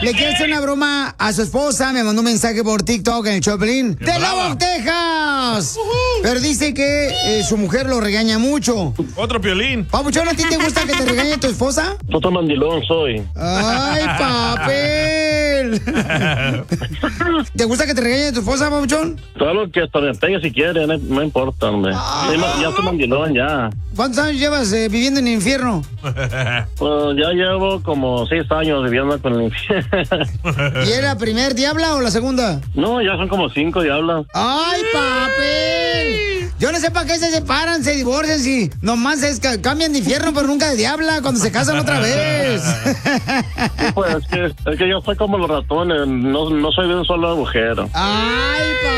le quiere hacer una broma a su esposa. Me mandó un mensaje por TikTok en el Choplin. ¡De Lubbock, Texas! Pero dice que su mujer lo regaña mucho. Otro Piolín. Papuchón, ¿a ti te gusta que te regañe tu esposa? Puto mandilón soy. ¡Ay, papel! ¿Te gusta que te regañe tu esposa, Papuchón? Todo lo que hasta me pegue si quiere, no importa, hombre. Ya soy mandilón, ya. ¿Cuántos años llevas viviendo en el infierno? Pues ya llevo como 6 años viviendo con el infierno. ¿Y era la primer diabla o la segunda? No, ya son como 5 diablas. ¡Ay, papel! Yo no sé para qué se separan, se divorcian, si nomás cambian de infierno, pero nunca de diabla cuando se casan otra vez. Sí, pues es que yo soy como los ratones, no soy de un solo agujero. ¡Ay, papel!